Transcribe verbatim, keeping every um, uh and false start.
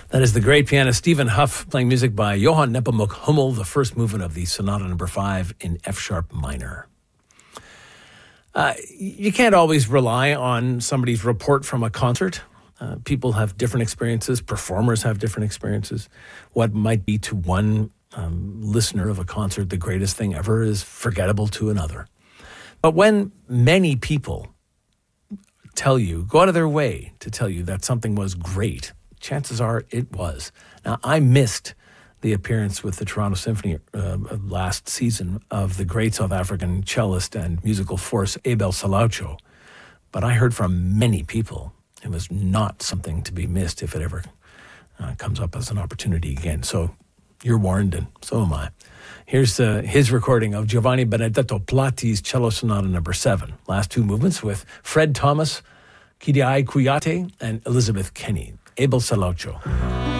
That is the great pianist Stephen Huff playing music by Johann Nepomuk Hummel, the first movement of the Sonata Number Five in F-sharp minor. Uh, you can't always rely on somebody's report from a concert. Uh, people have different experiences. Performers have different experiences. What might be to one um, listener of a concert the greatest thing ever is forgettable to another. But when many people tell you, go out of their way to tell you that something was great, chances are it was. Now, I missed the appearance with the Toronto Symphony uh, last season of the great South African cellist and musical force Abel Salaucho, but I heard from many people it was not something to be missed if it ever uh, comes up as an opportunity again. So you're warned, and so am I. Here's uh, his recording of Giovanni Benedetto Platti's Cello Sonata Number Seven. Last two movements with Fred Thomas, Kidiai Kuyate, and Elizabeth Kenny. Abel Salaucho.